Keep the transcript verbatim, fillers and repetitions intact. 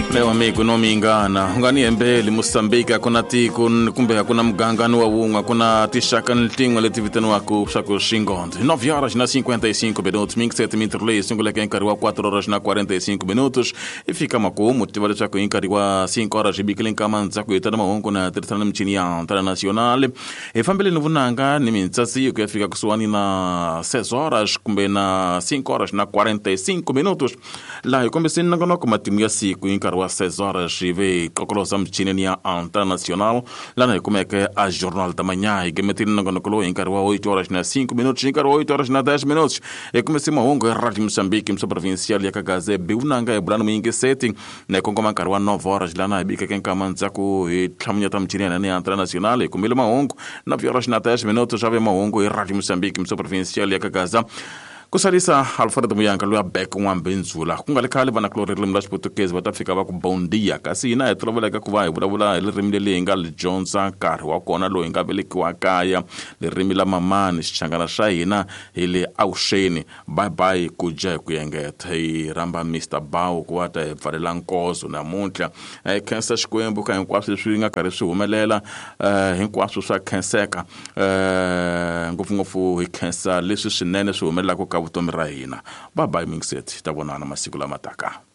Leo amigo no mingana ngani embele Mozambique kuna tiko kumbe kuna mgangano wa unga kuna tishaka ntingo letivitano wako shako shingondo nove horas na cinquenta e cinco minutos vinte e sete minutos singula que encarou quatro horas na quarenta e cinco minutos e fica makumu tivale chako encarou cinco horas e bikilin kama nzako itana maongo na tertana mchini ya international e fambele novunanga ni mintsasi que fica kusuani na seis horas kumbe na cinco horas na quarenta e cinco minutos lá eu comecei na gono como timu ya siku encarou às seis horas e veio colocar mchini ya international lá na como é que a jornal da manhã e que metendo na gono colo encarou oito horas na cinco minutos encarou oito horas na dez minutos e comecei maongo e rádio Moçambique mso provincial ya kagaze beunanga e bulano mingi seti na kongo mancarou nove horas lá na bica quem kamanzako e tlamnya tamchini na international e comele maongo nove horas na dez minutos já vem maongo e rádio Moçambique mso provincial ya kagaza kusalisa Alfredo Muyanka lua beko wambenzula kungalikali bana klorele mlash português batafika ba ku bom dia kasi ina etrovela ka ku vai bula ile rimile lenga le Johnson kar wa kona lo ingabele kwa kaya le rimila mamani sichangana shaina ile ausheni bye bye kuja kuyengeta i ramba mister Bao kwata farela nkozo na muntla e kansa shikwembu ka inkwasi swinga kare umelela eh inkwasi swa kanseka eh ngofu ngofu kansa lesu sinene so umela ku vutomi ra hina bye bye mingsethi tabonana masiku lamataka.